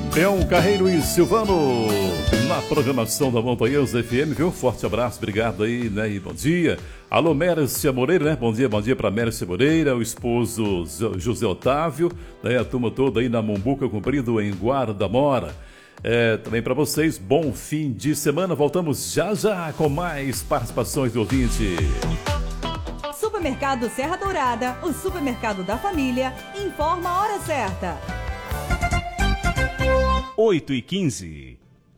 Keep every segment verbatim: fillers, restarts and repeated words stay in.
Leão Carreiro e Silvano na programação da Montanhesa F M, viu? Forte abraço, obrigado aí, né? E bom dia. Alô, Mércia Moreira, né? Bom dia, bom dia para Mércia Moreira, o esposo José Otávio, né? A turma toda aí na Mombuca Comprido em Guarda-Mora. É, também para vocês, bom fim de semana. Voltamos já já com mais participações do ouvinte. Supermercado Serra Dourada, o supermercado da família, informa a hora certa. oito e quinze.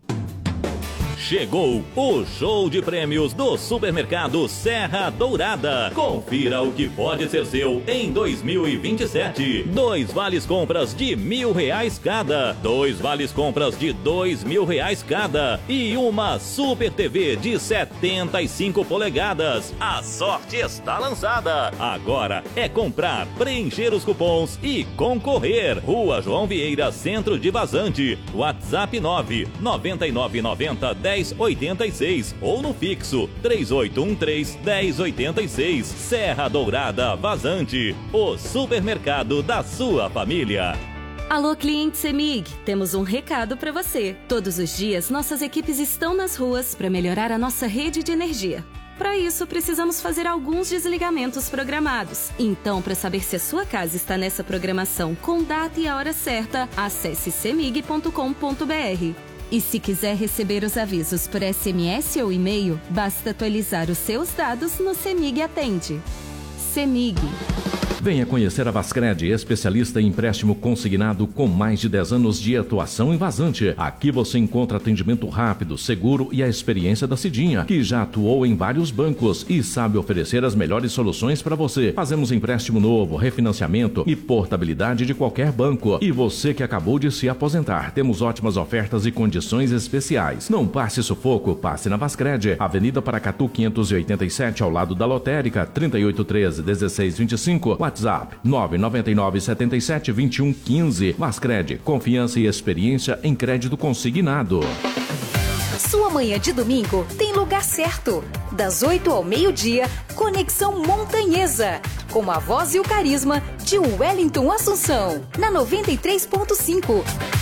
Chegou o show de prêmios do Supermercado Serra Dourada. Confira o que pode ser seu em dois mil e vinte e sete. Dois vales compras de mil reais cada. Dois vales compras de dois mil reais cada. E uma Super T V de setenta e cinco polegadas. A sorte está lançada. Agora é comprar, preencher os cupons e concorrer. Rua João Vieira, Centro de Vazante. WhatsApp nove nove nove nove zero dez oitenta e seis ou no fixo três oito um três dez oitenta e seis. Serra Dourada Vazante, o supermercado da sua família. Alô, cliente CEMIG, temos um recado para você. Todos os dias, nossas equipes estão nas ruas para melhorar a nossa rede de energia. Para isso, precisamos fazer alguns desligamentos programados. Então, para saber se a sua casa está nessa programação com data e a hora certa, acesse cemig ponto com ponto br. E se quiser receber os avisos por S M S ou e-mail, basta atualizar os seus dados no CEMIG Atende. CEMIG. Venha conhecer a Vascred, especialista em empréstimo consignado com mais de dez anos de atuação em Vazante. Aqui você encontra atendimento rápido, seguro e a experiência da Cidinha, que já atuou em vários bancos e sabe oferecer as melhores soluções para você. Fazemos empréstimo novo, refinanciamento e portabilidade de qualquer banco. E você que acabou de se aposentar, temos ótimas ofertas e condições especiais. Não passe sufoco, passe na Vascred, Avenida Paracatu quinhentos e oitenta e sete, ao lado da Lotérica, trinta e oito treze, dezesseis vinte e cinco. WhatsApp nove nove nove sete sete dois um um cinco. Vascred, confiança e experiência em crédito consignado. Sua manhã de domingo tem lugar certo. Das oito ao meio-dia, Conexão Montanhesa. Com a voz e o carisma de Wellington Assunção. Na noventa e três ponto cinco.